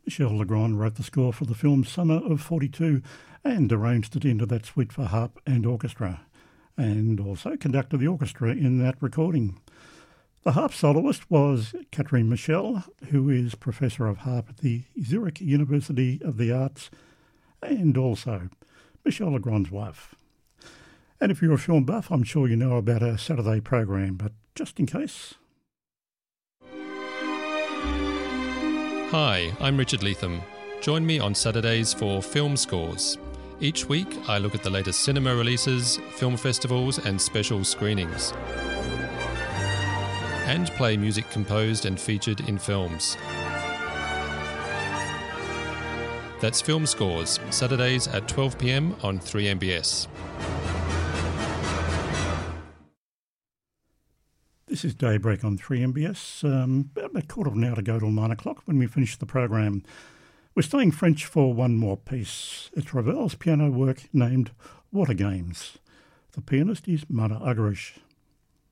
Michel Legrand wrote the score for the film Summer of 42 and arranged it into that suite for harp and orchestra, and also conducted the orchestra in that recording. The harp soloist was Catherine Michel, who is Professor of Harp at the Zurich University of the Arts, and also Michel Legrand's wife. And if you're a film buff, I'm sure you know about our Saturday program, but just in case. Hi, I'm Richard Leatham. Join me on Saturdays for Film Scores. Each week, I look at the latest cinema releases, film festivals and special screenings, and play music composed and featured in films. That's Film Scores, Saturdays at 12 p.m. on 3MBS. This is Daybreak on 3MBS. About a quarter of an hour to go till 9 o'clock when we finish the program. We're staying French for one more piece. It's Ravel's piano work named Water Games. The pianist is Mara Agrish.